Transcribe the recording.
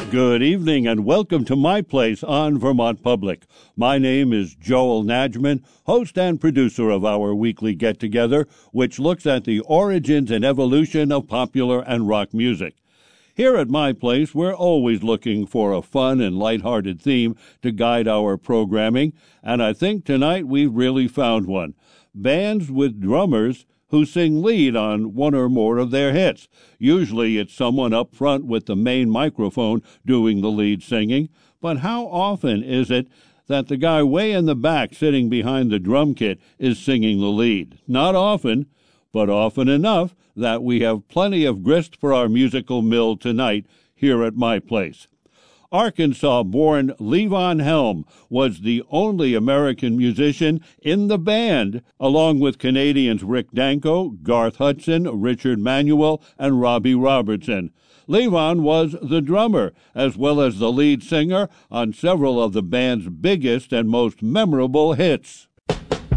Good evening and welcome to my place on Vermont Public. My name is Joel Najman, host and producer of our weekly get-together, which looks at the origins and evolution of popular and rock music. Here at my place, we're always looking for a fun and lighthearted theme to guide our programming, and I think tonight we've really found one. Bands with drummers who sing lead on one or more of their hits. Usually it's someone up front with the main microphone doing the lead singing, but how often is it that the guy way in the back sitting behind the drum kit is singing the lead? Not often, but often enough that we have plenty of grist for our musical mill tonight here at my place. Arkansas-born Levon Helm was the only American musician in the band, along with Canadians Rick Danko, Garth Hudson, Richard Manuel, and Robbie Robertson. Levon was the drummer, as well as the lead singer on several of the band's biggest and most memorable hits.